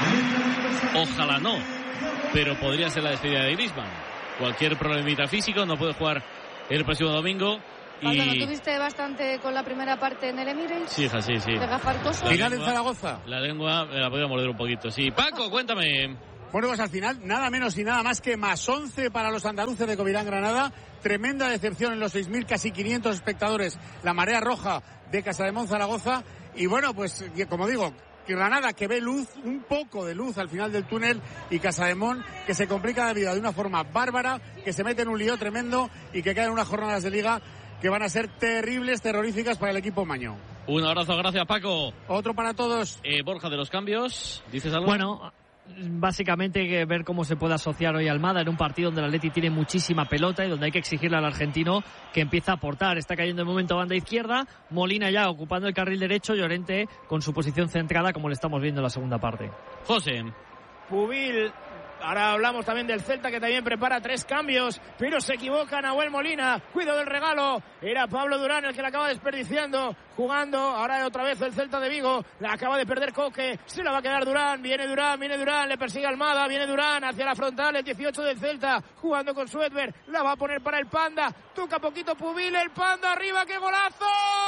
Ojalá no, pero podría ser la despedida de Griezmann. Cualquier problemita físico, no puede jugar el próximo domingo. Pablo, ¿no tuviste bastante con la primera parte en el Emirates? Sí, hija, sí. Final en Zaragoza. La lengua me la podía morder un poquito. Sí, Paco, cuéntame. Bueno, pues al final, nada menos y nada más que más 11 para los andaluces de Covirán Granada. Tremenda decepción en los 6.000, casi 500 espectadores. La marea roja de Casademont Zaragoza. Y bueno, pues como digo, Granada que ve luz, un poco de luz al final del túnel, y Casademont que se complica la vida de una forma bárbara, que se mete en un lío tremendo y que caen unas jornadas de liga que van a ser terribles, terroríficas para el equipo maño. Un abrazo, gracias Paco. Otro para todos. Borja, de los cambios, ¿dices algo? Bueno, básicamente ver cómo se puede asociar hoy Almada en un partido donde el Atleti tiene muchísima pelota y donde hay que exigirle al argentino que empiece a aportar. Está cayendo de momento banda izquierda, Molina ya ocupando el carril derecho, Llorente con su posición centrada, como le estamos viendo en la segunda parte. José. Pubil. Ahora hablamos también del Celta, que también prepara 3 cambios, pero se equivoca Nahuel Molina. Cuidado del regalo. Era Pablo Durán el que la acaba desperdiciando. Jugando. Ahora otra vez el Celta de Vigo. La acaba de perder Coque. Se la va a quedar Durán. Viene Durán. Le persigue Almada. Viene Durán hacia la frontal. El 18 del Celta. Jugando con Suedberg. La va a poner para el Panda. Toca poquito Pubil. El Panda arriba. ¡Qué golazo!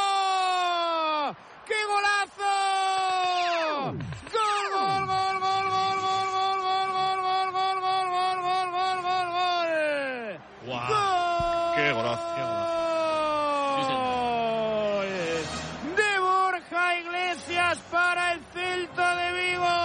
¡Qué golazo! ¡Gol! ¡Qué golazo! De Borja Iglesias para el Celta de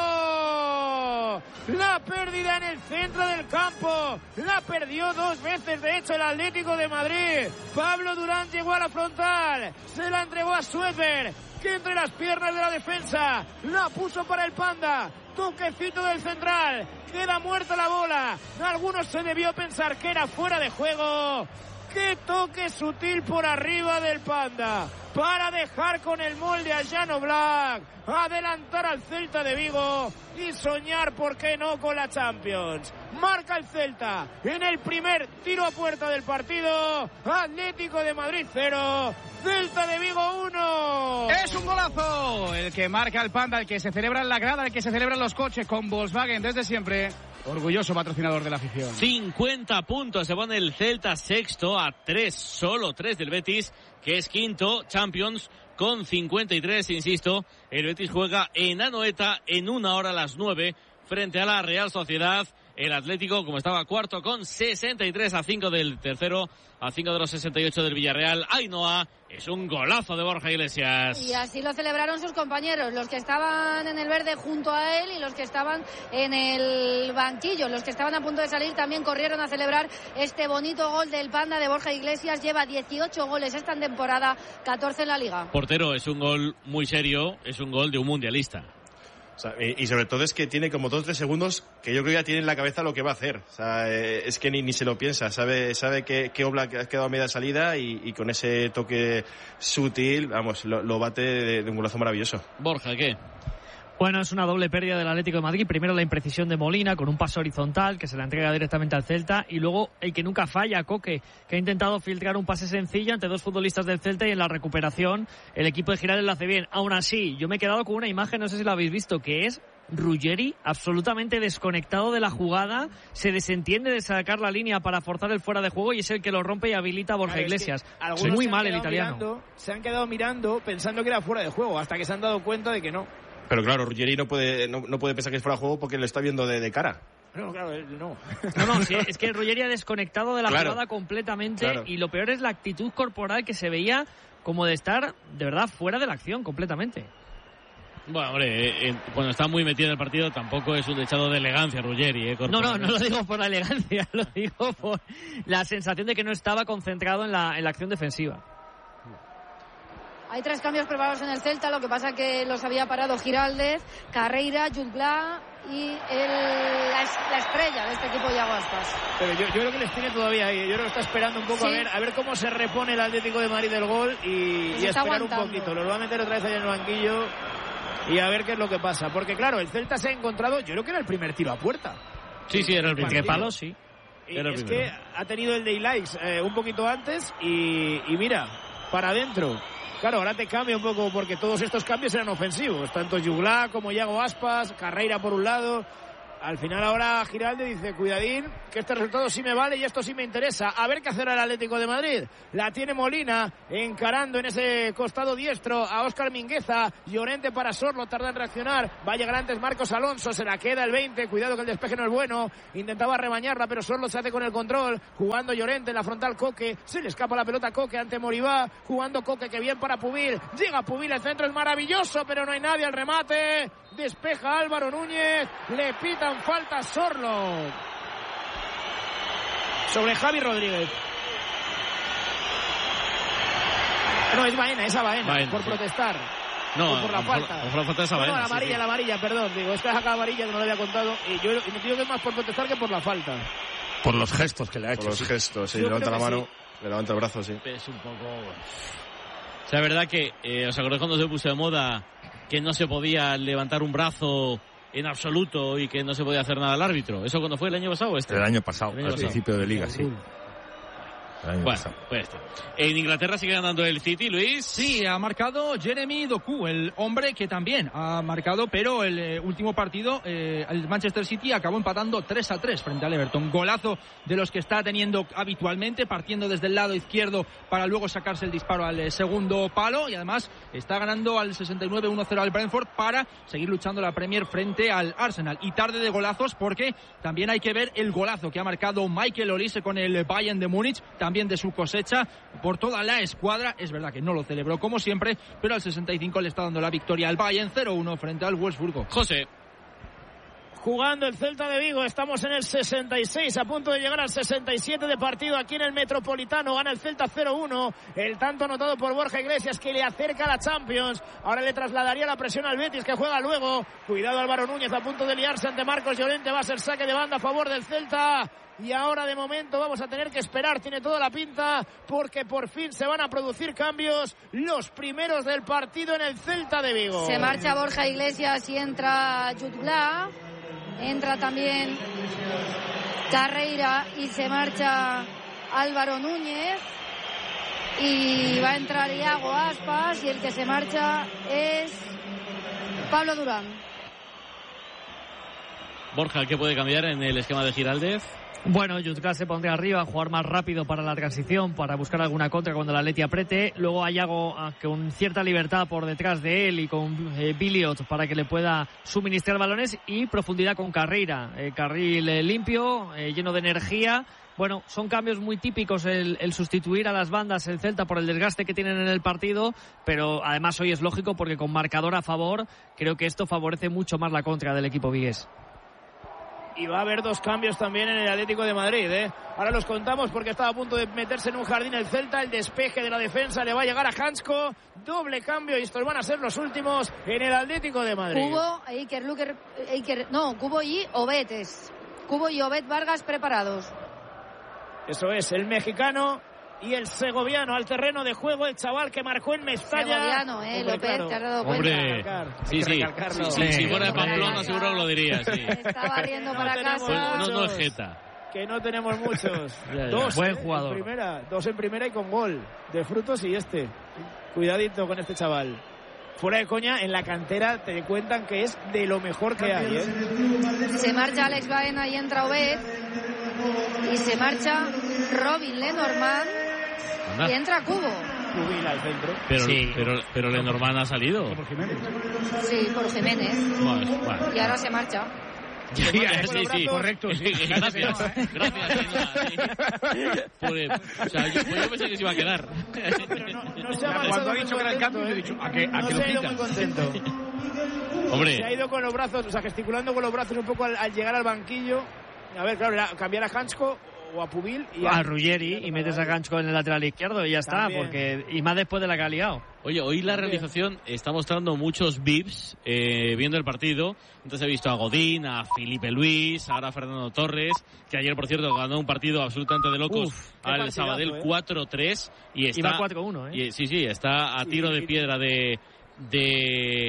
Vigo. La pérdida en el centro del campo. La perdió 2 veces, de hecho, el Atlético de Madrid. Pablo Durán llegó a la frontal. Se la entregó a Suedberg, que entre las piernas de la defensa la puso para el Panda. Toquecito del central. Queda muerta la bola. Algunos se debió pensar que era fuera de juego. ¡Qué toque sutil por arriba del Panda! Para dejar con el molde a Llano Black, adelantar al Celta de Vigo y soñar, ¿por qué no?, con la Champions. Marca el Celta en el primer tiro a puerta del partido. Atlético de Madrid 0, Celta de Vigo 1. Es un golazo el que marca el Panda, el que se celebra en la grada, el que se celebra en los coches con Volkswagen desde siempre. Orgulloso patrocinador de la afición. 50 puntos se pone el Celta sexto, a 3, solo 3 del Betis, que es quinto. Champions con 53, insisto. El Betis juega en Anoeta en 1 hora a las 9 frente a la Real Sociedad. El Atlético, como estaba cuarto, con 63, a 5 del tercero, a 5 de los 68 del Villarreal. Ainhoa, es un golazo de Borja Iglesias. Y así lo celebraron sus compañeros, los que estaban en el verde junto a él y los que estaban en el banquillo. Los que estaban a punto de salir también corrieron a celebrar este bonito gol del Panda de Borja Iglesias. Lleva 18 goles esta temporada, 14 en la Liga. Portero, es un gol muy serio, es un gol de un mundialista. O sea, y sobre todo es que tiene como 2-3 segundos que yo creo que ya tiene en la cabeza lo que va a hacer. O sea, es que ni se lo piensa. Sabe que Oblak ha quedado a media salida y con ese toque sutil, vamos, lo bate de un golazo maravilloso. Borja, ¿qué? Bueno, es una doble pérdida del Atlético de Madrid. Primero la imprecisión de Molina con un paso horizontal que se la entrega directamente al Celta, y luego el que nunca falla, Coque, que ha intentado filtrar un pase sencillo ante 2 futbolistas del Celta, y en la recuperación el equipo de Giraldez lo hace bien. Aún así, yo me he quedado con una imagen, no sé si la habéis visto, que es Ruggeri absolutamente desconectado de la jugada, se desentiende de sacar la línea para forzar el fuera de juego y es el que lo rompe y habilita a Borja Iglesias. Muy mal el italiano. Se han quedado mirando pensando que era fuera de juego, hasta que se han dado cuenta de que no. Pero claro, Ruggeri no puede pensar que es fuera de juego porque lo está viendo de cara. No, claro, no. No, sí, es que Ruggeri ha desconectado de la jugada completamente, y lo peor es la actitud corporal, que se veía como de estar, de verdad, fuera de la acción completamente. Bueno, hombre, cuando está muy metido en el partido tampoco es un dechado de elegancia Ruggeri. No lo digo por la elegancia, lo digo por la sensación de que no estaba concentrado en la acción defensiva. Hay 3 cambios preparados en el Celta, lo que pasa que los había parado Giraldez, Carreira, Jutgla y la estrella de este equipo, Iago Aspas. Pero yo creo que les tiene todavía ahí. Yo creo que está esperando un poco, sí, a ver cómo se repone el Atlético de Madrid del gol y esperar un poquito. Los va a meter otra vez ahí en el banquillo y a ver qué es lo que pasa. Porque claro, el Celta se ha encontrado, yo creo que era el primer tiro a puerta. Sí, era el primer tiro. Palos, sí. Y es que ha tenido el de Ilaix un poquito antes y mira, para adentro. Claro, ahora te cambia un poco porque todos estos cambios eran ofensivos. Tanto Jugla como Iago Aspas, Carreira por un lado. Al final ahora Giralde dice, cuidadín, que este resultado sí me vale y esto sí me interesa. A ver qué hacerá el Atlético de Madrid. La tiene Molina, encarando en ese costado diestro a Óscar Mingueza. Llorente para Sorlo, tarda en reaccionar. Va a llegar antes Marcos Alonso, se la queda el 20. Cuidado que el despeje no es bueno. Intentaba rebañarla, pero Sorlo se hace con el control. Jugando Llorente en la frontal, Coque. Se le escapa la pelota a Coque ante Moribá. Jugando Coque, que bien para Pubil. Llega Pubil, el centro es maravilloso, pero no hay nadie al remate. Despeja Álvaro Núñez. Le pitan falta Sorlo sobre Javi Rodríguez. No, es Baena, esa Baena por protestar. No, por la falta. Por la falta de esa Baena. No, la amarilla, perdón. Digo, esta es acá amarilla que no le había contado. Y yo me digo que es más por protestar que por la falta. Por los gestos que le ha hecho. Por los gestos, sí, levanta la mano, le levanta el brazo, sí. Es un poco... O sea, la verdad que, ¿os acordáis cuando se puso de moda que no se podía levantar un brazo en absoluto y que no se podía hacer nada al árbitro? ¿Eso cuando fue el año pasado? El año pasado, al principio de liga, sí. Bueno, pues está. En Inglaterra sigue ganando el City, Luis. Sí, ha marcado Jeremy Doku, el hombre que también ha marcado, pero el último partido, el Manchester City acabó empatando 3-3 frente al Everton. Golazo de los que está teniendo habitualmente, partiendo desde el lado izquierdo para luego sacarse el disparo al segundo palo, y además está ganando al 69 1-0 al Brentford para seguir luchando la Premier frente al Arsenal. Y tarde de golazos, porque también hay que ver el golazo que ha marcado Michael Olise con el Bayern de Múnich, también de su cosecha por toda la escuadra. Es verdad que no lo celebró como siempre, pero al 65 le está dando la victoria al Bayern 0-1 frente al Wolfsburgo. José. Jugando el Celta de Vigo, estamos en el 66, a punto de llegar al 67 de partido aquí en el Metropolitano. Gana el Celta 0-1, el tanto anotado por Borja Iglesias, que le acerca a la Champions. Ahora le trasladaría la presión al Betis, que juega luego. Cuidado Álvaro Núñez, a punto de liarse ante Marcos Llorente. Va a ser saque de banda a favor del Celta. Y ahora de momento vamos a tener que esperar, tiene toda la pinta, porque por fin se van a producir cambios, los primeros del partido en el Celta de Vigo. Se marcha Borja Iglesias y entra Jutgla, entra también Carreira y se marcha Álvaro Núñez y va a entrar Iago Aspas y el que se marcha es Pablo Durán. Borja, ¿qué puede cambiar en el esquema de Giraldez? Bueno, Jutgla se pondría arriba, a jugar más rápido para la transición, para buscar alguna contra cuando la Atleti apriete. Luego hay Iago con cierta libertad por detrás de él y con Biliot para que le pueda suministrar balones, y profundidad con Carreira. Carril limpio, lleno de energía. Bueno, son cambios muy típicos el sustituir a las bandas el Celta por el desgaste que tienen en el partido, pero además hoy es lógico porque con marcador a favor creo que esto favorece mucho más la contra del equipo vigués. Y va a haber dos cambios también en el Atlético de Madrid, ¿eh? Ahora los contamos porque estaba a punto de meterse en un jardín el Celta. El despeje de la defensa le va a llegar a Hansko. Doble cambio y estos van a ser los últimos en el Atlético de Madrid. Cubo y Obetes. Cubo y Obed Vargas preparados. Eso es, el mexicano y el segoviano al terreno de juego, el chaval que marcó en Mestalla. Segoviano, López, claro. ¿Te has dado cuenta? Sí. Si fuera de Pamplona seguro lo diría, sí. Está barriendo para casa. Pues no es jeta. Que no tenemos muchos. Buen jugador. Dos en primera y con gol de Frutos y Cuidadito con este chaval. Fuera de coña, en la cantera te cuentan que es de lo mejor que hay, ¿eh? Se marcha Alex Baena y entra Obed. Y se marcha Robin Lenormand y entra Cubo. Cubil al centro. Pero Lenormand ha salido. Por Jiménez. Sí, por Jiménez. Bueno. Y ahora se marcha. Sí, correcto. Sí. Gracias. O sea, yo pensé que se iba a quedar. No se ha Cuando ha dicho que era el cambio, he dicho a que no lo se ha ido quita. muy contento. Hombre. Se ha ido con los brazos, o sea, gesticulando con los brazos un poco al llegar al banquillo. A ver, claro, era cambiar a Hansko o a Pubil y a Ruggeri y metes a Hansko en el lateral izquierdo y ya está, porque y más después de la que ha liado. Oye, hoy la realización está mostrando muchos VIPs viendo el partido. Entonces he visto a Godín, a Felipe Luis, ahora a Fernando Torres, que ayer, por cierto, ganó un partido absolutamente de locos al Sabadell 4-3 y está 4-1, ¿eh? Sí, está a tiro de piedra de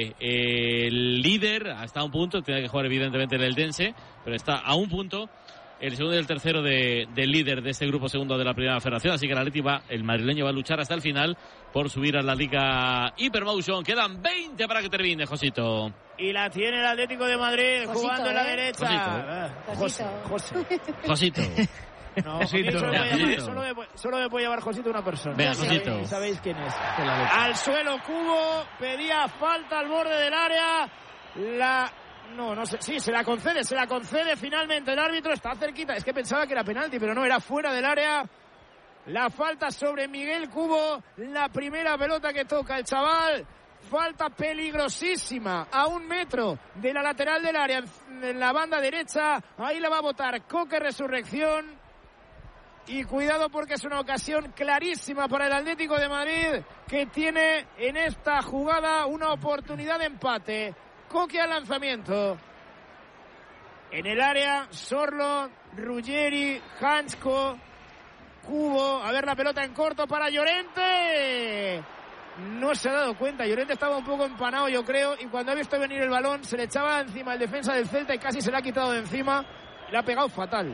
el líder, hasta un punto, tiene que jugar evidentemente el Eldense, pero está a un punto el segundo y el tercero del líder de este grupo segundo de la Primera Federación. Así que el madrileño va a luchar hasta el final por subir a la Liga Hypermotion. Quedan 20 para que termine, Josito. Y la tiene el Atlético de Madrid, Josito, jugando en la derecha. Josito. No, solo me puede llevar Josito una persona. Venga, Josito. ¿Sabéis quién es? Al suelo Cubo, pedía falta al borde del área. No sé, sí, se la concede finalmente el árbitro, está cerquita, es que pensaba que era penalti, pero no, era fuera del área. La falta sobre Miguel Cubo, la primera pelota que toca el chaval, falta peligrosísima, a 1 metro de la lateral del área, en la banda derecha, ahí la va a botar Coque Resurrección. Y cuidado porque es una ocasión clarísima para el Atlético de Madrid, que tiene en esta jugada una oportunidad de empate. Coque al lanzamiento. En el área, Sorlo, Ruggeri, Hansko, Cubo. A ver la pelota en corto para Llorente. No se ha dado cuenta. Llorente estaba un poco empanado, yo creo. Y cuando ha visto venir el balón, se le echaba encima el defensa del Celta y casi se le ha quitado de encima. Le ha pegado fatal.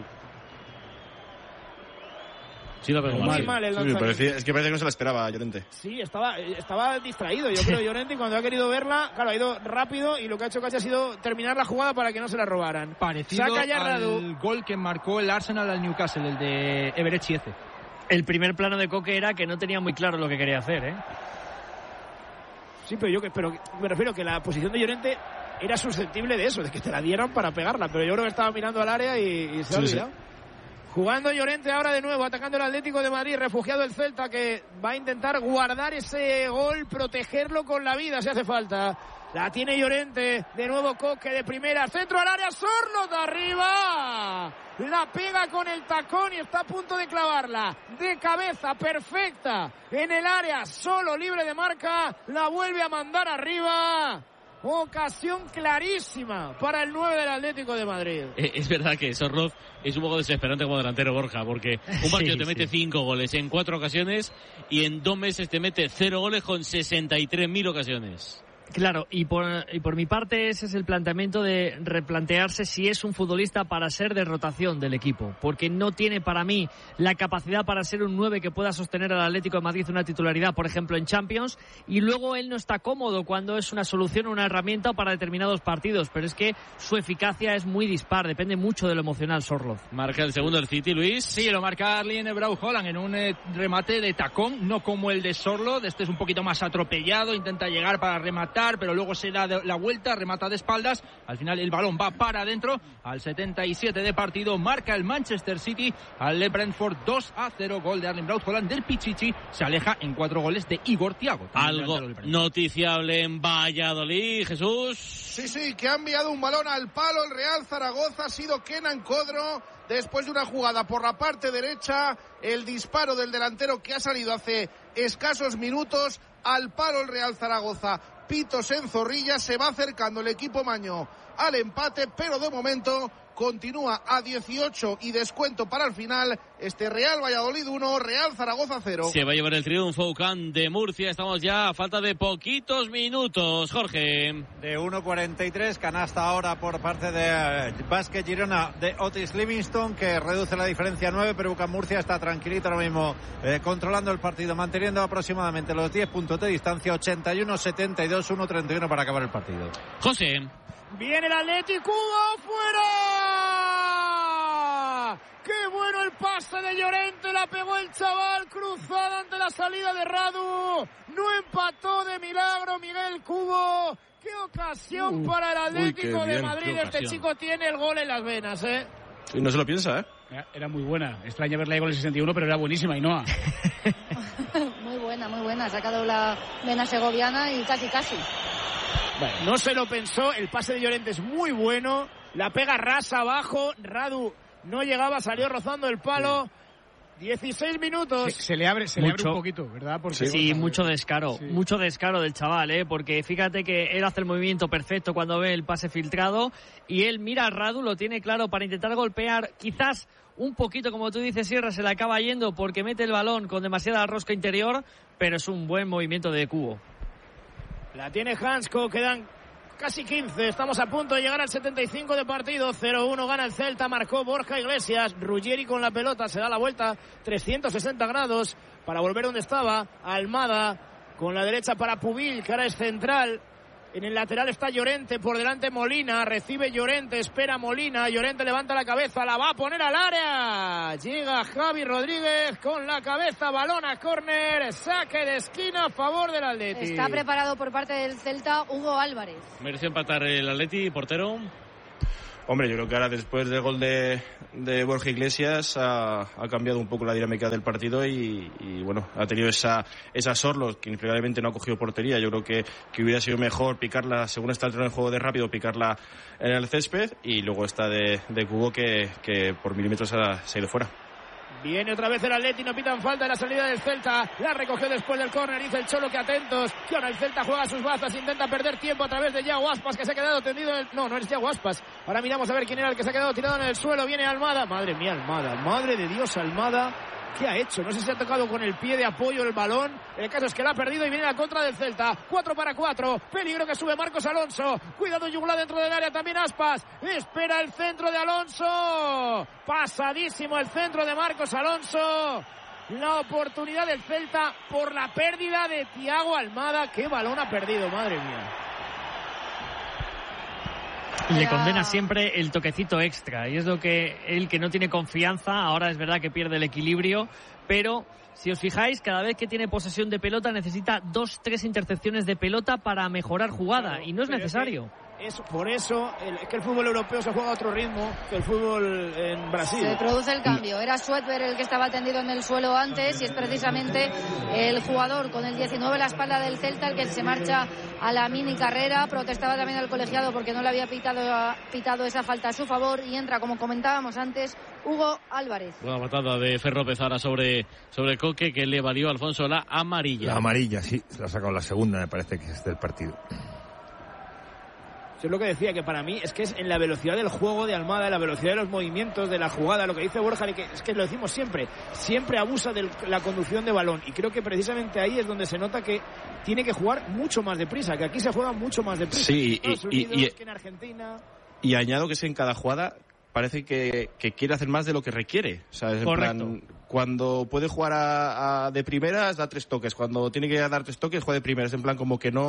Sí, lo pegó mal el lanzamiento. Es que parece que no se la esperaba Llorente. Sí, estaba distraído, yo creo, Llorente, y cuando ha querido verla, claro, ha ido rápido y lo que ha hecho casi ha sido terminar la jugada para que no se la robaran. Parecido al gol que marcó el Arsenal al Newcastle, el de Everett Chieze. El primer plano de Coque era que no tenía muy claro lo que quería hacer, ¿eh? Sí, pero me refiero que la posición de Llorente era susceptible de eso, de que te la dieran para pegarla, pero yo creo que estaba mirando al área y se ha olvidado. Sí. Jugando Llorente ahora de nuevo, atacando el Atlético de Madrid, refugiado el Celta, que va a intentar guardar ese gol, protegerlo con la vida si hace falta. La tiene Llorente, de nuevo Coque de primera, centro al área, Sorlo de arriba. La pega con el tacón y está a punto de clavarla. De cabeza, perfecta, en el área, solo libre de marca, la vuelve a mandar arriba. Ocasión clarísima para el 9 del Atlético de Madrid. Es verdad que Sorloz es un poco desesperante como delantero, Borja, porque un partido te mete 5 goles en 4 ocasiones y en 2 meses te mete 0 goles con 63.000 ocasiones. Claro, y por mi parte ese es el planteamiento de replantearse si es un futbolista para ser de rotación del equipo, porque no tiene para mí la capacidad para ser un 9 que pueda sostener al Atlético de Madrid una titularidad, por ejemplo, en Champions, y luego él no está cómodo cuando es una solución o una herramienta para determinados partidos, pero es que su eficacia es muy dispar, depende mucho de lo emocional, Sorloz. Marca el segundo el City, Luis. Sí, lo marca Erling Braut Haaland en un remate de tacón, no como el de Sorloz, este es un poquito más atropellado, intenta llegar para rematar, pero luego se da la vuelta, remata de espaldas, al final el balón va para adentro. Al 77 de partido marca el Manchester City al Brentford 2-0, gol de Erling Braut Haaland del Pichichi, se aleja en 4 goles de Igor Thiago. Algo noticiable en Valladolid, Jesús. Sí, que ha enviado un balón al palo el Real Zaragoza, ha sido Kenan Codro, después de una jugada por la parte derecha, el disparo del delantero que ha salido hace escasos minutos al palo el Real Zaragoza. Pitos en Zorrilla, se va acercando el equipo maño al empate, pero de momento continúa a 18 y descuento para el final. Este Real Valladolid 1, Real Zaragoza 0. Se va a llevar el triunfo UCAM de Murcia. Estamos ya a falta de poquitos minutos, Jorge. De 1.43, canasta ahora por parte de Basket Girona de Otis Livingston, que reduce la diferencia a 9, pero UCAM Murcia está tranquilito ahora mismo controlando el partido, manteniendo aproximadamente los 10 puntos de distancia, 81-72, 1.31 para acabar el partido. José. Viene el Atlético, ¡fuera! ¡Qué bueno el pase de Llorente! La pegó el chaval, cruzada ante la salida de Radu. No empató de milagro Miguel Cubo. ¡Qué ocasión para el Atlético de Madrid! Este chico tiene el gol en las venas, ¿eh? Y no se lo piensa, ¿eh? Era muy buena. Extraña verla ahí con el 61, pero era buenísima, Ainhoa. Muy buena. Ha sacado la vena segoviana y casi. Bueno, no se lo pensó, el pase de Llorente es muy bueno, la pega rasa abajo, Radu no llegaba, salió rozando el palo. 16 minutos. Se le abre un poquito, ¿verdad? Porque sí, mucho descaro del chaval, porque fíjate que él hace el movimiento perfecto cuando ve el pase filtrado y él mira a Radu, lo tiene claro para intentar golpear, quizás un poquito, como tú dices, Sierra, se le acaba yendo porque mete el balón con demasiada rosca interior, pero es un buen movimiento de Cubo. La tiene Hansko, quedan casi 15. Estamos a punto de llegar al 75 de partido. 0-1 gana el Celta, marcó Borja Iglesias. Ruggieri con la pelota, se da la vuelta 360 grados para volver donde estaba. Almada con la derecha para Pubil, que ahora es central. En el lateral está Llorente, por delante Molina, recibe Llorente, espera Molina, Llorente levanta la cabeza, la va a poner al área. Llega Javi Rodríguez con la cabeza, balón a córner, saque de esquina a favor del Atleti. Está preparado por parte del Celta Hugo Álvarez. ¿Mereció empatar el Atleti, portero? Hombre, yo creo que ahora después del gol de Borja Iglesias ha cambiado un poco la dinámica del partido y bueno, ha tenido esa Sorlos, que inexplicablemente no ha cogido portería. Yo creo que hubiera sido mejor picarla, según está el tren de juego de rápido, picarla en el césped, y luego está de Cubo que por milímetros se ha ido fuera. Viene otra vez el Atleti, no pitan falta en la salida del Celta. La recogió después del córner, dice el Cholo que atentos. Que ahora el Celta juega sus bazas, intenta perder tiempo a través de Yago Aspas, que se ha quedado tendido en el... No es Yago Aspas. Ahora miramos a ver quién era el que se ha quedado tirado en el suelo. Viene Almada. Madre mía, Almada. Madre de Dios, Almada. ¿Qué ha hecho? No sé si ha tocado con el pie de apoyo el balón. El caso es que la ha perdido y viene la contra del Celta. 4-4. Peligro que sube Marcos Alonso. Cuidado Yugla dentro del área. También Aspas. Espera el centro de Alonso. Pasadísimo el centro de Marcos Alonso. La oportunidad del Celta por la pérdida de Thiago Almada. ¿Qué balón ha perdido? Madre mía. Le condena siempre el toquecito extra, y es lo que él, que no tiene confianza, ahora es verdad que pierde el equilibrio, pero si os fijáis, cada vez que tiene posesión de pelota necesita 2-3 intercepciones de pelota para mejorar jugada, claro, y no es necesario. Por eso es que el fútbol europeo se juega a otro ritmo que el fútbol en Brasil. Se produce el cambio. Era Schwedberg el que estaba tendido en el suelo antes, y es precisamente el jugador con el 19 en la espalda del Celta el que se marcha a la mini carrera. Protestaba también al colegiado porque no le había pitado esa falta a su favor, y entra, como comentábamos antes, Hugo Álvarez. Una patada de Ferro Pesara sobre Coque, que le valió a Alfonso la amarilla. La amarilla, sí, se la ha sacado la segunda, me parece que es del partido. Yo es lo que decía, que para mí es que es en la velocidad del juego de Almada, en la velocidad de los movimientos, de la jugada, lo que dice Borja, es que lo decimos siempre abusa de la conducción de balón, y creo que precisamente ahí es donde se nota que tiene que jugar mucho más deprisa, que aquí se juega mucho más deprisa. Sí, en Estados Unidos, que en Argentina. Y añado que es en cada jugada parece que quiere hacer más de lo que requiere. O sea, es en plan, cuando puede jugar de primeras da 3 toques, cuando tiene que dar 3 toques juega de primeras, en plan como que no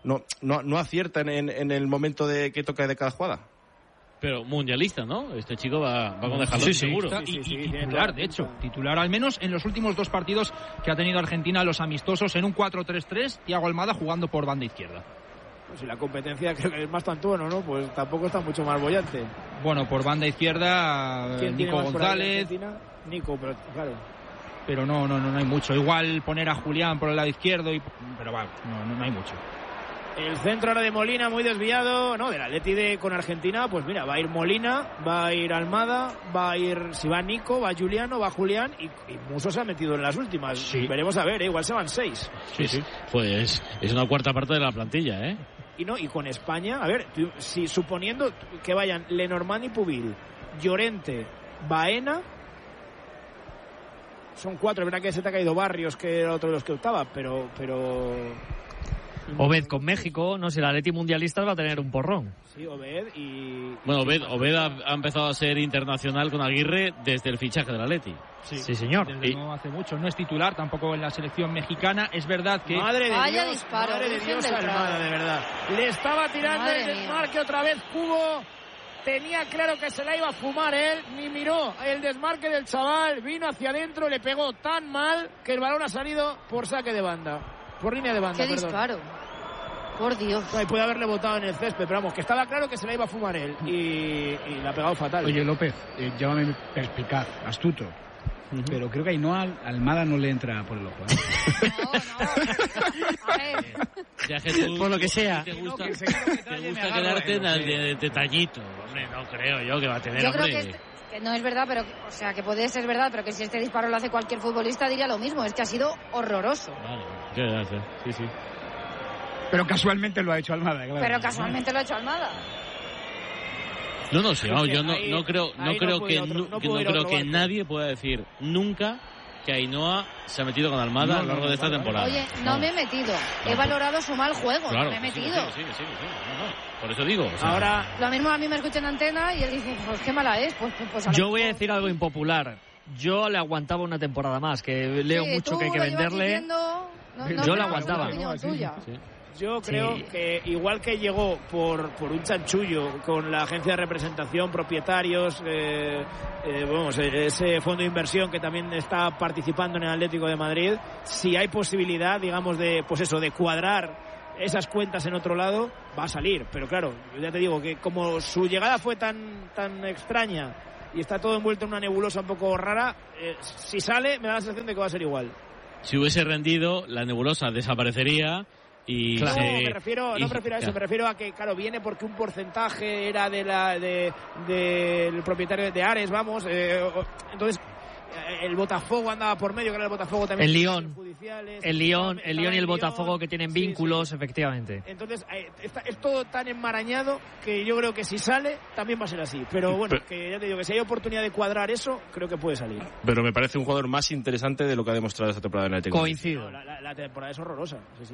acierta en el momento de que toca de cada jugada. Pero mundialista, ¿no? Este chico va con dejarlo seguro. Y titular, de hecho, titular al menos en los últimos 2 partidos que ha tenido Argentina, los amistosos, en un 4-3-3, Thiago Almada jugando por banda izquierda. Pues si la competencia creo que es más tantuano, ¿no? Pues tampoco está mucho más bollante. Bueno, por banda izquierda, Nico González. Nico, pero claro. Pero no hay mucho. Igual poner a Julián por el lado izquierdo, pero va, no hay mucho. El centro ahora de Molina, muy desviado. No, del Atleti con Argentina, pues mira, va a ir Molina, va a ir Almada, va a ir, si va Nico, va Juliano, va Julián, y Musso se ha metido en las últimas. Sí. Veremos a ver, igual se van 6. Sí. Pues es una cuarta parte de la plantilla, ¿eh? Y con España, a ver, si suponiendo que vayan Lenormand y Pubil, Llorente, Baena, son 4, es verdad que se te ha caído Barrios, que era otro de los que optaba, pero Obed con México, no sé, el Atleti mundialista va a tener un porrón. Sí, Obed Bueno, Obed ha empezado a ser internacional con Aguirre desde el fichaje del Atleti. Sí, señor. No hace mucho, no es titular tampoco en la selección mexicana. Es verdad que... Madre de Dios, Almada, de verdad. Le estaba tirando el desmarque otra vez Cubo. Tenía claro que se la iba a fumar él, ni miró el desmarque del chaval, vino hacia adentro, le pegó tan mal que el balón ha salido por saque de banda. Por línea de banda, ¡Qué disparo! Por Dios. Y puede haberle botado en el césped, pero vamos, que estaba claro que se la iba a fumar él y la ha pegado fatal. Oye, López, llámame perspicaz, astuto. Pero creo que Almada no le entra por el ojo. Ya que tú, por lo que sea. Te gusta quedarte en el detallito. Hombre, no creo yo que va a tener. Yo creo que no es verdad, pero o sea, que puede ser verdad, pero que si este disparo lo hace cualquier futbolista diría lo mismo. Es que ha sido horroroso. Vale, ¿qué hace? Sí. Pero casualmente lo ha hecho Almada, claro. Pero casualmente lo ha hecho Almada. No sé, yo no creo que nadie pueda decir nunca que Ainhoa se ha metido con Almada a lo largo de esta temporada. Oye, no me he metido. He valorado su mal juego. Claro, no me he metido. Sí. No. Por eso digo. O sea, Ahora, lo mismo a mí me escuchan en antena y él dice, pues qué mala es. Pues yo voy a decir algo impopular. Yo le aguantaba una temporada más, que leo mucho que hay que venderle. Yo le aguantaba. Yo creo que igual que llegó por un chanchullo con la agencia de representación, propietarios, ese fondo de inversión que también está participando en el Atlético de Madrid, si hay posibilidad, digamos, de cuadrar esas cuentas en otro lado, va a salir. Pero claro, yo ya te digo que como su llegada fue tan extraña y está todo envuelto en una nebulosa un poco rara, si sale me da la sensación de que va a ser igual. Si hubiese rendido, la nebulosa desaparecería. Y claro. No me refiero a eso, me refiero a que, claro, viene porque un porcentaje era del propietario de Ares, entonces el Botafogo andaba por medio, que era el Botafogo también. El Lyon y el Botafogo que tienen vínculos, efectivamente. Entonces es todo tan enmarañado que yo creo que si sale también va a ser así. Pero bueno, que ya te digo que si hay oportunidad de cuadrar eso, creo que puede salir. Pero me parece un jugador más interesante de lo que ha demostrado esta temporada en el Atlético. Coincido. La temporada es horrorosa, sí.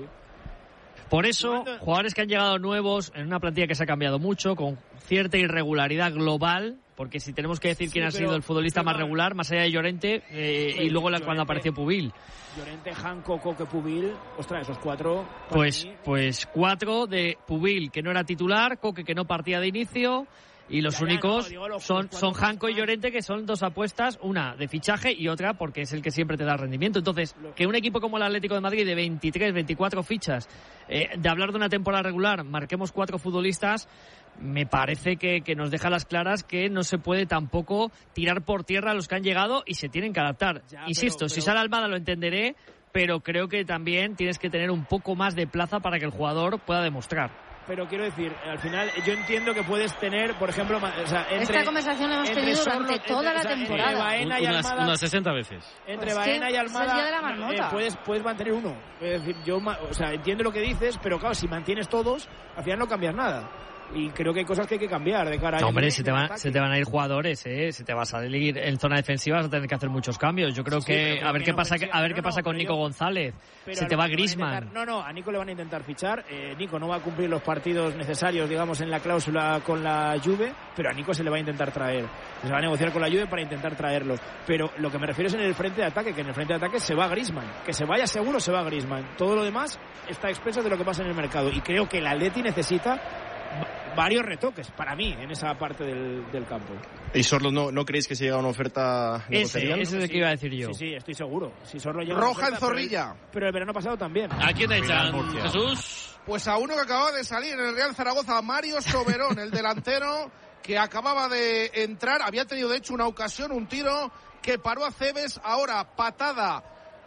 Por eso, jugadores que han llegado nuevos en una plantilla que se ha cambiado mucho, con cierta irregularidad global, porque si tenemos que decir quién ha sido el futbolista más regular, más allá de Llorente, y luego cuando apareció Pubil. Llorente, Janko, Koke, Pubil, ostras, esos cuatro. Pues 4 de Pubil, que no era titular, Koke, que no partía de inicio, y los únicos son Janko y Llorente, que son 2 apuestas, una de fichaje y otra porque es el que siempre te da rendimiento. Entonces, que un equipo como el Atlético de Madrid de 23, 24 fichas, de hablar de una temporada regular, marquemos 4 futbolistas, me parece que nos deja las claras que no se puede tampoco tirar por tierra a los que han llegado y se tienen que adaptar. Insisto, si sale Almada lo entenderé, pero creo que también tienes que tener un poco más de plaza para que el jugador pueda demostrar. Pero quiero decir, al final yo entiendo que puedes tener, por ejemplo, esta conversación la hemos tenido durante toda la temporada. Unas 60 veces. Entre Baena y Almada puedes mantener uno. Es decir, yo entiendo lo que dices, pero claro, si mantienes todos, al final no cambias nada. Y creo que hay cosas que hay que cambiar de cara a... No, hombre, se te van a ir jugadores, se te va a salir en zona defensiva, vas a tener que hacer muchos cambios. Yo creo que a ver qué pasa con Nico González. Se te va Griezmann. A Nico le van a intentar fichar. Nico no va a cumplir los partidos necesarios, digamos, en la cláusula con la Juve, pero a Nico se le va a intentar traer. Se va a negociar con la Juve para intentar traerlo. Pero lo que me refiero es en el frente de ataque, que en el frente de ataque se va Griezmann. Que se vaya seguro, se va Griezmann. Todo lo demás está expreso de lo que pasa en el mercado. Y creo que el Atleti necesita varios retoques para mí en esa parte del campo. ¿Y Sorlo no creéis que se llega a una oferta negociaría? Ese es el que iba a decir yo. Sí, estoy seguro. Si Sorlo llega Roja en Zorrilla. Pero el verano pasado también. ¿A quién echan, Jesús? Pues a uno que acababa de salir en el Real Zaragoza, Mario Soberón, el delantero que acababa de entrar. Había tenido de hecho una ocasión, un tiro que paró a Cebes. Ahora patada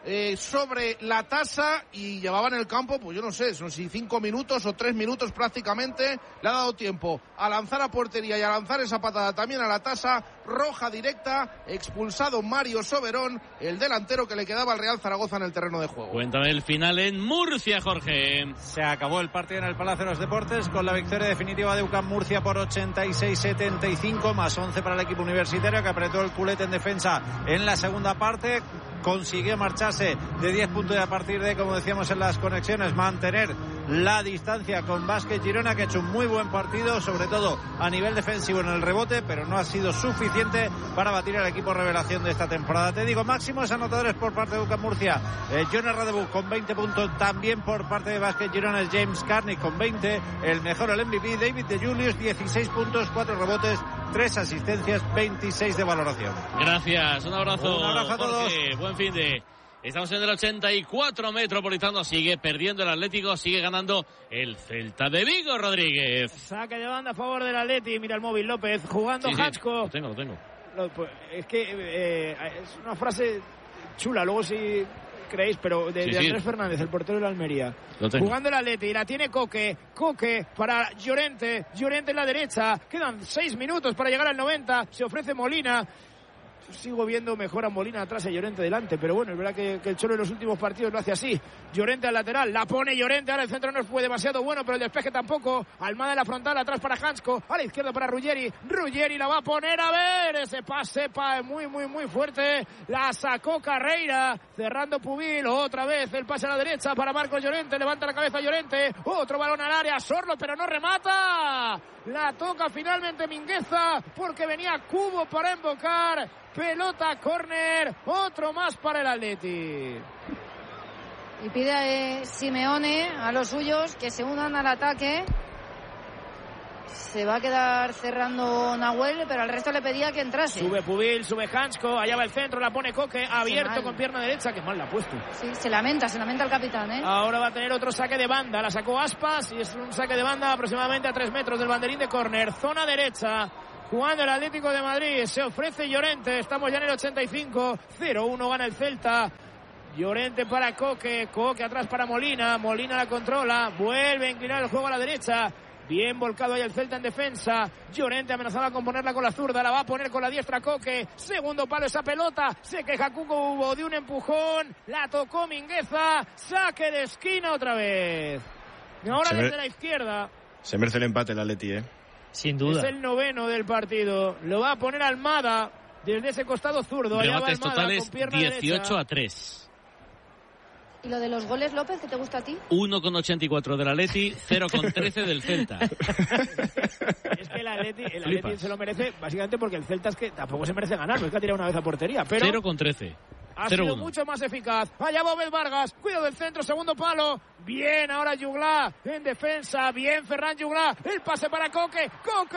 sobre la tasa y llevaba en el campo, pues yo no sé, son si 5 minutos o 3 minutos prácticamente. Le ha dado tiempo a lanzar a portería y a lanzar esa patada también a la tasa. Roja directa, expulsado Mario Soberón, el delantero que le quedaba al Real Zaragoza en el terreno de juego. Cuéntame el final en Murcia, Jorge. Se acabó el partido en el Palacio de los Deportes con la victoria definitiva de UCAM Murcia por 86-75, más 11 para el equipo universitario, que apretó el culete en defensa en la segunda parte. Consiguió marcharse de 10 puntos y a partir de, como decíamos en las conexiones, mantener la distancia con Vázquez Girona, que ha hecho un muy buen partido, sobre todo a nivel defensivo en el rebote, pero no ha sido suficiente para batir al equipo revelación de esta temporada. Te digo, máximos anotadores por parte de UCAM Murcia. Jonas Radebuk con 20 puntos, también por parte de Vázquez Girona es James Carney con 20, el mejor, el MVP, David de Julius, 16 puntos, 4 rebotes, 3 asistencias, 26 de valoración. Gracias, un abrazo. Un abrazo a todos. Jorge, buen fin de... Estamos en el 84 Metropolitano, sigue perdiendo el Atlético, sigue ganando el Celta de Vigo, Rodríguez. Saque de banda a favor del Atleti, mira el móvil López, jugando Hachko. Lo tengo. Es que es una frase chula, luego si creéis, pero de Andrés Fernández, el portero de la Almería. Jugando el Atleti, la tiene Koke para Llorente en la derecha, quedan 6 minutos para llegar al 90, se ofrece Molina. sigo viendo mejor a Molina atrás y a Llorente delante, pero bueno, es verdad que el Cholo en los últimos partidos lo hace así. Llorente al lateral, la pone Llorente, ahora el centro no fue demasiado bueno, pero el despeje tampoco. Almada en la frontal, atrás para Hansko, a la izquierda para Ruggeri la va a poner, a ver, ese pase muy fuerte, la sacó Carreira, cerrando Pubil, otra vez el pase a la derecha para Marcos Llorente, levanta la cabeza Llorente, otro balón al área, Sorlo, pero no remata, la toca finalmente Mingueza, porque venía Cubo para invocar, pelota córner, otro más para el Atleti. Y pide a Simeone a los suyos que se unan al ataque. Se va a quedar cerrando Nahuel, pero al resto le pedía que entrase. Sube Pubil, sube Hansko, allá va el centro, la pone Coque, abierto con pierna derecha, que mal la ha puesto. Sí, se lamenta el capitán, ¿eh? Ahora va a tener otro saque de banda, la sacó Aspas y es un saque de banda aproximadamente a 3 metros del banderín de córner, zona derecha. Jugando el Atlético de Madrid, se ofrece Llorente, estamos ya en el 85, 0-1 gana el Celta. Llorente para Coque atrás para Molina la controla, vuelve a inclinar el juego a la derecha. Bien volcado ahí el Celta en defensa. Llorente amenazaba con ponerla con la zurda. La va a poner con la diestra Coque. Segundo palo esa pelota. Se queja Cubo de un empujón. La tocó Mingueza. Saque de esquina otra vez. Y ahora desde la izquierda. Se merece el empate el Atleti, Sin duda. Es el 9º del partido. Lo va a poner Almada desde ese costado zurdo. Allá va Remates Almada totales con pierna 18-3. ¿Y lo de los goles, López, que te gusta a ti? 1,84 del Atleti, 0,13 del Celta. Es que el Atleti se lo merece básicamente porque el Celta es que tampoco se merece ganar, no es que ha tirado una vez a portería, pero 0,13. ha sido mucho más eficaz. Allá va Obed Vargas, cuidado del centro, segundo palo. Bien, ahora Jugla en defensa, bien Ferran Jugla, el pase para Coque,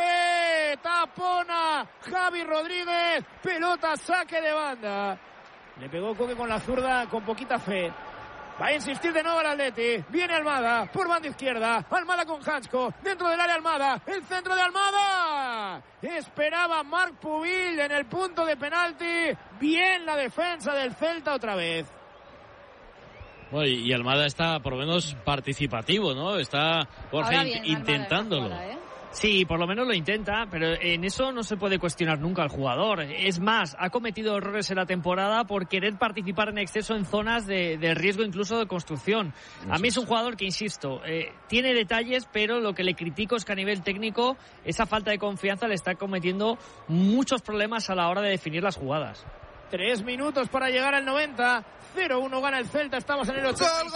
tapona Javi Rodríguez, pelota, saque de banda. Le pegó Coque con la zurda con poquita fe. Va a insistir de nuevo el Atleti. Viene Almada por banda izquierda. Almada con Hansko. Dentro del área Almada. El centro de Almada. Esperaba Marc Pubil en el punto de penalti. Bien la defensa del Celta otra vez. Bueno, y Almada está por lo menos participativo, ¿no? Está Jorge intentándolo. Sí, por lo menos lo intenta, pero en eso no se puede cuestionar nunca al jugador. Es más, ha cometido errores en la temporada por querer participar en exceso en zonas de riesgo incluso de construcción. A mí es un jugador que, insisto, tiene detalles, pero lo que le critico es que a nivel técnico esa falta de confianza le está cometiendo muchos problemas a la hora de definir las jugadas. 3 minutos para llegar al 90. 0-1 gana el Celta, estamos en el 80. ¡Gol!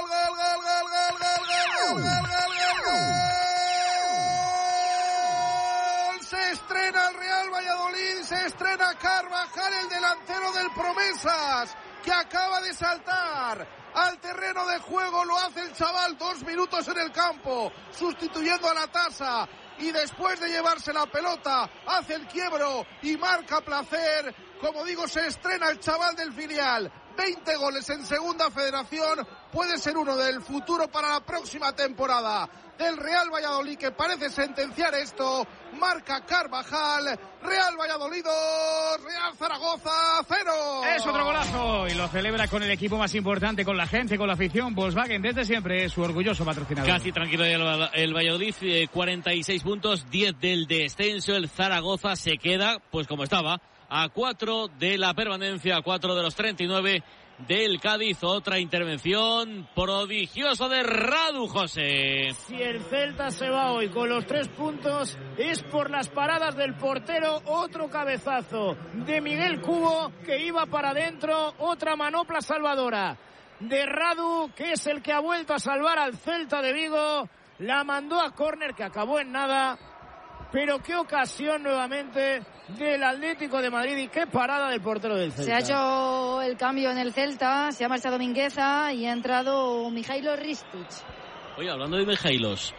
Se estrena el Real Valladolid, se estrena Carvajal, el delantero del Promesas, que acaba de saltar al terreno de juego. Lo hace el chaval, 2 minutos en el campo, sustituyendo a la Tasa. Y después de llevarse la pelota, hace el quiebro y marca Placer. Como digo, se estrena el chaval del filial. 20 goles en Segunda Federación. Puede ser uno del futuro para la próxima temporada del Real Valladolid, que parece sentenciar esto. Marca Carvajal. Real Valladolid 2, Real Zaragoza 0. Es otro golazo y lo celebra con el equipo más importante, con la gente, con la afición. Volkswagen desde siempre es su orgulloso patrocinador. Casi tranquilo el Valladolid, 46 puntos, 10 del descenso. El Zaragoza se queda, pues como estaba, a 4 de la permanencia, a 4 de los 39 del Cádiz. Otra intervención prodigiosa de Radu, José. Si el Celta se va hoy con los 3 puntos es por las paradas del portero. Otro cabezazo de Miguel Cubo que iba para adentro. Otra manopla salvadora de Radu, que es el que ha vuelto a salvar al Celta de Vigo. La mandó a córner, que acabó en nada. Pero qué ocasión nuevamente del Atlético de Madrid y qué parada del portero del Celta. Se ha hecho el cambio en el Celta, se ha marchado Mingueza y ha entrado Mijailo Ristic. Oye, hablando de Mijailos,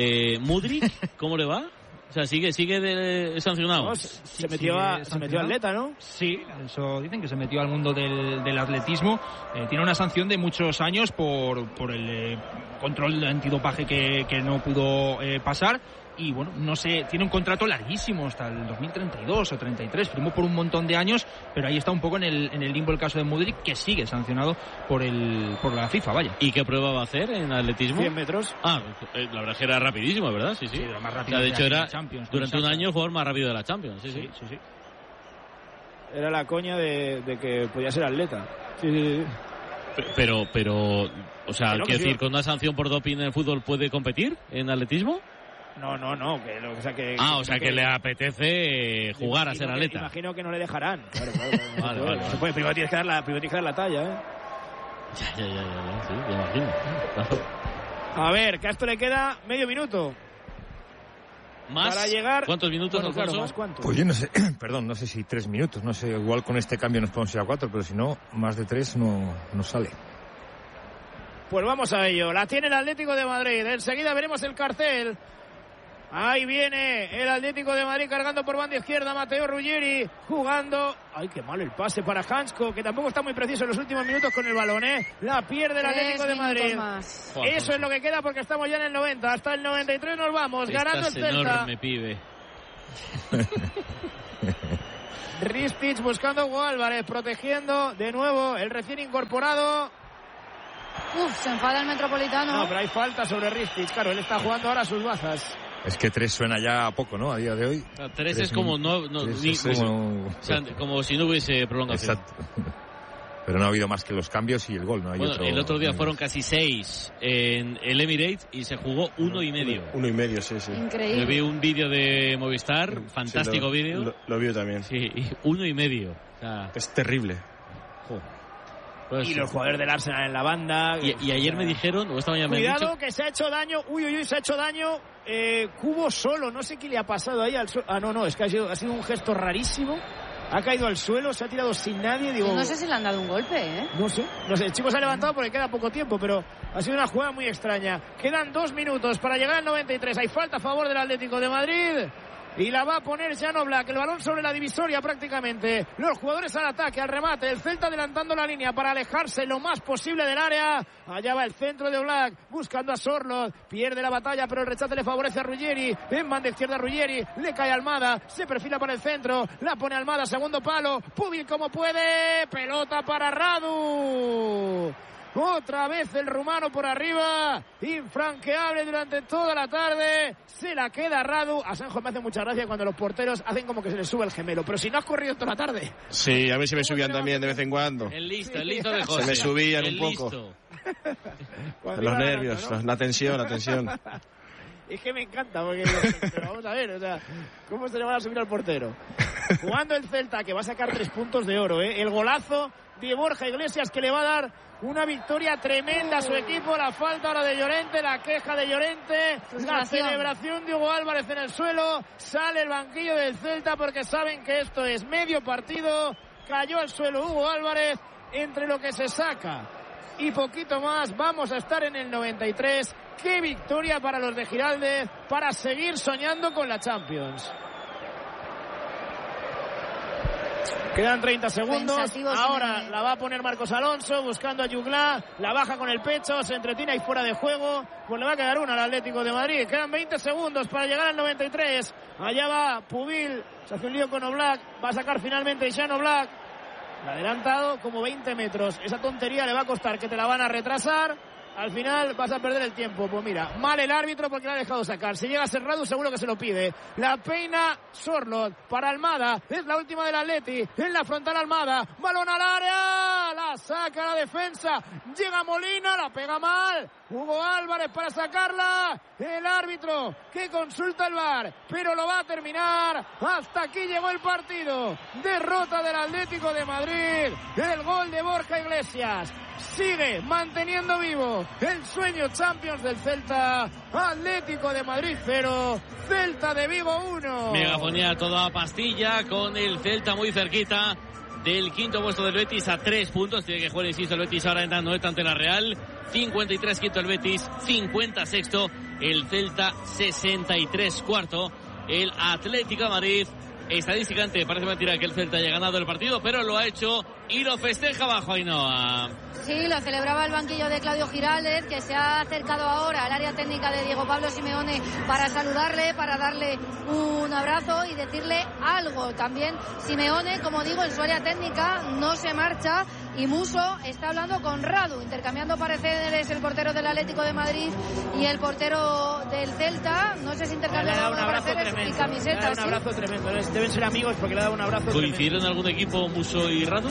Mudryk, ¿cómo le va? O sea, sigue sancionado. No, se metió atleta, ¿no? Sí, eso dicen, que se metió al mundo del atletismo. Tiene una sanción de muchos años por el control de antidopaje que no pudo pasar. Y bueno, no sé, tiene un contrato larguísimo hasta el 2032 o 33, firmó por un montón de años, pero ahí está un poco en el limbo el caso de Mudryk, que sigue sancionado por la FIFA, vaya. ¿Y qué prueba va a hacer en atletismo? 100 metros. Ah, la verdad es que era rapidísimo, ¿verdad? Sí. Era más rápido. O sea, de hecho era Champions, durante un año el jugador más rápido de la Champions. Sí. Era la coña de que podía ser atleta. Sí. Pero, o sea, quiero decir, ¿con una sanción por doping en el fútbol puede competir en atletismo? No. Que le apetece jugar a ser atleta. Imagino que no le dejarán. Claro. Vale. Primero tienes que dar la talla, ¿eh? Ya, sí, me imagino. A ver, que a esto le queda medio minuto. ¿Más? Para llegar... ¿Cuántos minutos, Alfonso? Claro, ¿más cuántos? Pues yo no sé, perdón, no sé si 3 minutos, no sé, igual con este cambio nos podemos ir a 4, pero si no, más de 3 no sale. Pues vamos a ello. La tiene el Atlético de Madrid. Enseguida veremos el cartel. Ahí viene el Atlético de Madrid cargando por banda izquierda. Matteo Ruggeri jugando. Ay, qué mal el pase para Hansko, que tampoco está muy preciso en los últimos minutos con el balón, ¿eh? La pierde el Atlético de Madrid. Más. Eso es lo que queda porque estamos ya en el 90. Hasta el 93 nos vamos. Ganando el Celta. Enorme, pibe. Ristich buscando a Hugo Álvarez, protegiendo de nuevo el recién incorporado. Se enfada el Metropolitano. No, pero hay falta sobre Ristich. Claro, él está jugando ahora sus bazas. Es que 3 suena ya a poco, ¿no? A día de hoy. 3 es como como si no hubiese prolongación. Exacto. Pero no ha habido más que los cambios y el gol, ¿no? El otro día fueron casi 6 en el Emirates y se jugó 1,5. 1,5, sí. Increíble. Yo vi un vídeo de Movistar, fantástico vídeo. Lo vi también. Sí, y 1,5. O sea, es terrible. Pues, y los jugadores del Arsenal en la banda. Y ayer me dijeron, o esta mañana me han dicho... Cuidado que se ha hecho daño. Uy, se ha hecho daño. Cubo solo, no sé qué le ha pasado ahí al suelo. No, es que ha sido un gesto rarísimo. Ha caído al suelo, se ha tirado sin nadie. Digo, no sé si le han dado un golpe, ¿eh? No sé. El chico se ha levantado porque queda poco tiempo, pero ha sido una jugada muy extraña. Quedan 2 minutos para llegar al 93. Hay falta a favor del Atlético de Madrid. Y la va a poner Jan Oblak, el balón sobre la divisoria prácticamente. Los jugadores al ataque, al remate. El Celta adelantando la línea para alejarse lo más posible del área. Allá va el centro de Oblak, buscando a Sorloth. Pierde la batalla, pero el rechace le favorece a Ruggeri. En banda izquierda Ruggeri, le cae Almada. Se perfila para el centro, la pone Almada, segundo palo. Pubil como puede, pelota para Radu. Otra vez el rumano por arriba, infranqueable durante toda la tarde, se la queda Radu. A Sanjo me hace mucha gracia cuando los porteros hacen como que se les sube el gemelo, pero si no has corrido toda la tarde. Sí, a mí se me subían también de vez en cuando. El listo de José. Se me subían un poco. Los nervios, ¿no? la tensión. Es que me encanta, porque pero vamos a ver, o sea, ¿cómo se le van a subir al portero? Jugando el Celta, que va a sacar 3 puntos de oro, ¿eh? El golazo de Borja Iglesias, que le va a dar una victoria tremenda a su equipo. La falta ahora de Llorente, la queja de Llorente, la celebración de Hugo Álvarez en el suelo. Sale el banquillo del Celta porque saben que esto es medio partido. Cayó al suelo Hugo Álvarez. Entre lo que se saca y poquito más, vamos a estar en el 93. ¡Qué victoria para los de Giraldez para seguir soñando con la Champions! Quedan 30 segundos. Ahora la va a poner Marcos Alonso buscando a Jugla. La baja con el pecho, se entretiene ahí fuera de juego. Pues le va a quedar una al Atlético de Madrid. Quedan 20 segundos para llegar al 93. Allá va Pubil. Se hace un lío con Oblak. Va a sacar finalmente Jan Oblak. Le ha adelantado como 20 metros. Esa tontería le va a costar, que te la van a retrasar. Al final vas a perder el tiempo. Pues mira, mal el árbitro porque le ha dejado sacar. Si llega a ser Radu, seguro que se lo pide. La peina Sorloth para Almada. Es la última del Atleti. En la frontal Almada. Balón al área. La saca la defensa. Llega Molina. La pega mal. Hugo Álvarez para sacarla. El árbitro que consulta el VAR. Pero lo va a terminar. Hasta aquí llegó el partido. Derrota del Atlético de Madrid. El gol de Borja Iglesias sigue manteniendo vivo el sueño Champions del Celta. Atlético de Madrid 0, Celta de Vigo 1. Megafonía toda pastilla con el Celta muy cerquita del quinto puesto del Betis a 3 puntos. Tiene que jugar, insisto, el Betis ahora en Anoeta ante la Real. 53 quinto el Betis, 50 sexto el Celta, 63 cuarto el Atlético de Madrid. Estadísticamente parece mentira que el Celta haya ganado el partido, pero lo ha hecho y lo festeja bajo Ainhoa. Sí, lo celebraba el banquillo de Claudio Giraldez, que se ha acercado ahora al área técnica de Diego Pablo Simeone para saludarle, para darle un abrazo y decirle algo. También Simeone, como digo, en su área técnica no se marcha y Musso está hablando con Radu, intercambiando pareceres el portero del Atlético de Madrid y el portero del Celta. No sé si intercambian pareceres y camisetas. Le ha dado un abrazo tremendo. Deben ser amigos porque le ha dado un abrazo tremendo. ¿Coincidieron en algún equipo Musso y Radu?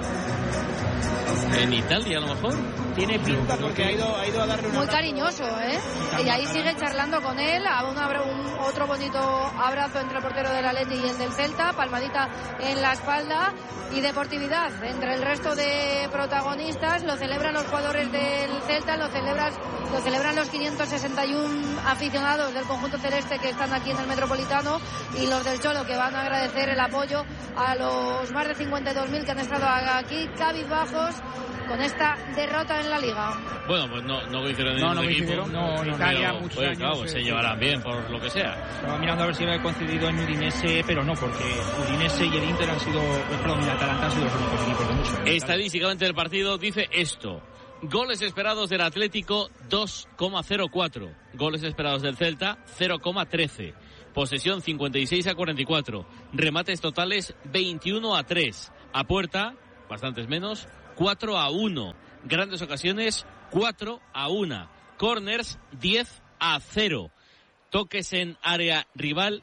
¿En Italia a lo mejor? Tiene pinta porque ha ido a darle un muy abrazo. Cariñoso, ¿eh? Y ahí sigue charlando con él, otro bonito abrazo entre el portero del Atleti y el del Celta, palmadita en la espalda y deportividad entre el resto de protagonistas. Lo celebran los jugadores del Celta, lo celebran los 561 aficionados del conjunto celeste que están aquí en el Metropolitano y los del Cholo, que van a agradecer el apoyo a los más de 52.000 que han estado aquí cabizbajos con esta derrota en la Liga. Bueno, pues no coincidieron en ningún equipo. No, Italia muchos pues, años. Claro, se llevarán bien por lo que sea. Estaba mirando a ver si había coincidido en Udinese, pero no, porque Udinese y el Inter han sido, perdón, el Atalanta han sido los únicos equipos de mucho. Estadísticamente el partido dice esto: goles esperados del Atlético 2,04, goles esperados del Celta 0,13, posesión 56-44, remates totales 21-3, a puerta bastantes menos 4-1, grandes ocasiones 4-1, corners 10-0, toques en área rival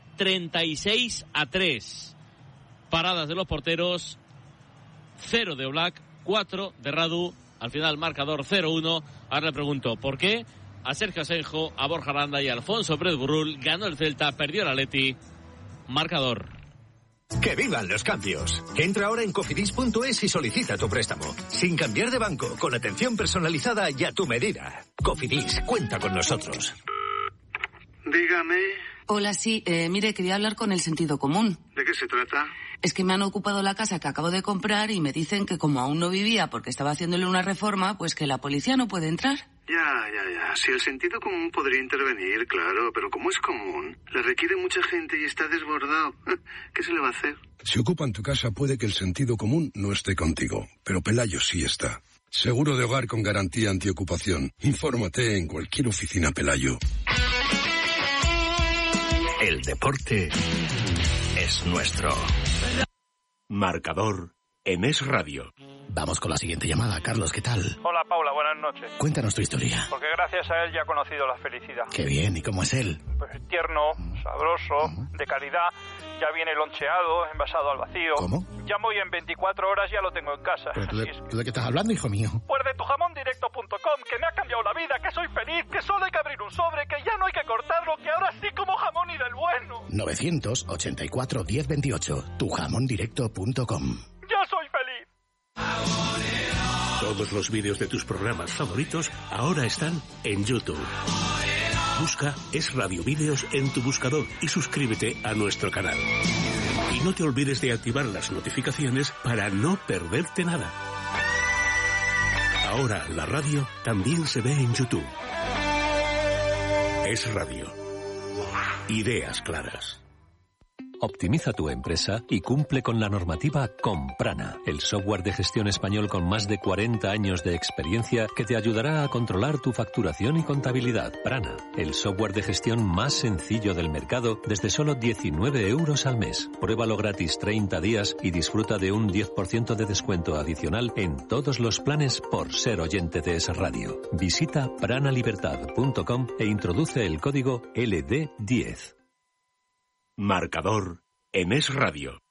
36-3, paradas de los porteros 0 de Oblak, 4 de Radu. Al final marcador 0-1. Ahora le pregunto ¿por qué? A Sergio Asenjo, a Borja Aranda y a Alfonso Pérez Burrul. Ganó el Celta, perdió el Atleti. Marcador. ¡Que vivan los cambios! Entra ahora en cofidis.es y solicita tu préstamo. Sin cambiar de banco, con atención personalizada y a tu medida. Cofidis, cuenta con nosotros. Dígame. Hola, sí. Mire, quería hablar con el sentido común. ¿De qué se trata? Es que me han ocupado la casa que acabo de comprar y me dicen que como aún no vivía porque estaba haciéndole una reforma, pues que la policía no puede entrar. Ya. Si el sentido común podría intervenir, claro, pero como es común, le requiere mucha gente y está desbordado. ¿Qué se le va a hacer? Si ocupan tu casa puede que el sentido común no esté contigo, pero Pelayo sí está. Seguro de hogar con garantía antiocupación. Infórmate en cualquier oficina Pelayo. El deporte es nuestro. Marcador en Es Radio. Vamos con la siguiente llamada. Carlos, ¿qué tal? Hola, Paula, buenas noches. Cuéntanos tu historia. Porque gracias a él ya he conocido la felicidad. Qué bien, ¿y cómo es él? Pues tierno, sabroso, de calidad. Ya viene loncheado, envasado al vacío. ¿Cómo? Llamo y en 24 horas ya lo tengo en casa. ¿Pero tú de qué estás hablando, hijo mío? Pues de tujamondirecto.com, que me ha cambiado la vida, que soy feliz, que solo hay que abrir un sobre, que ya no hay que cortarlo, que ahora sí como jamón y del bueno. 984 1028, tujamondirecto.com. ¡Yo soy feliz! Todos los vídeos de tus programas favoritos ahora están en YouTube. Busca Es Radio Vídeos en tu buscador y suscríbete a nuestro canal. Y no te olvides de activar las notificaciones para no perderte nada. Ahora la radio también se ve en YouTube. Es Radio. Ideas claras. Optimiza tu empresa y cumple con la normativa con Prana, el software de gestión español con más de 40 años de experiencia que te ayudará a controlar tu facturación y contabilidad. Prana, el software de gestión más sencillo del mercado desde solo 19 euros al mes. Pruébalo gratis 30 días y disfruta de un 10% de descuento adicional en todos los planes por ser oyente de Es Radio. Visita pranalibertad.com e introduce el código LD10. Marcador en Es Radio.